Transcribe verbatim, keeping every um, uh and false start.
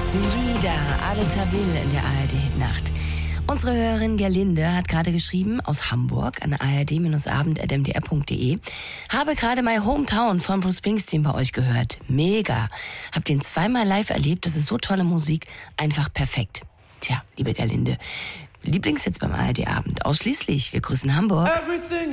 Lieder, Adel Tawil in der A R D-Nacht. Unsere Hörerin Gerlinde hat gerade geschrieben aus Hamburg an a r d abend at m d r punkt d e. Habe gerade My Hometown von Bruce Springsteen bei euch gehört. Mega. Hab den zweimal live erlebt. Das ist so tolle Musik. Einfach perfekt. Tja, liebe Gerlinde. Lieblingshits beim A R D-Abend. Ausschließlich. Wir grüßen Hamburg. Everything